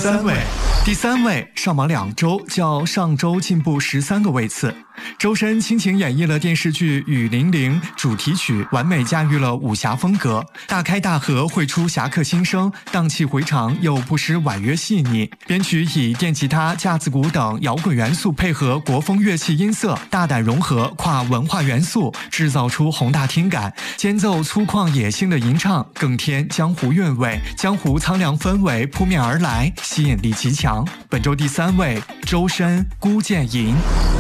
3位。第3位上榜2周，较上周进步13个位次。周深倾情演绎了电视剧《雨霖铃》主题曲，完美驾驭了武侠风格，大开大合绘出侠客心声，荡气回肠又不失婉约细腻。编曲以电吉他、架子鼓等摇滚元素配合国风乐器音色，大胆融合跨文化元素，制造出宏大听感。间奏粗犷野性的吟唱更添江湖韵味，江湖苍凉氛围扑面而来，吸引力极强。本周第3位，周深《孤剑吟》。